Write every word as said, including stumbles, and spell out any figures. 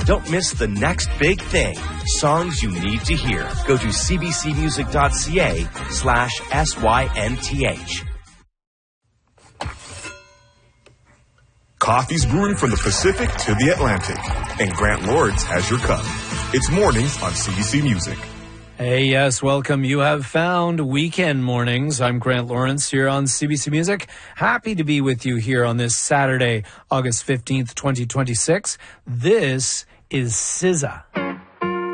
Don't miss the next big thing. Songs you need to hear. Go to cbcmusic.ca slash S-Y-N-T-H. Coffee's brewing from the Pacific to the Atlantic, and Grant Lawrence has your cup. It's mornings on C B C Music. Hey, yes, welcome. You have found Weekend Mornings. I'm Grant Lawrence here on C B C Music. Happy to be with you here on this Saturday, August fifteenth, twenty twenty-six. This is S Z A.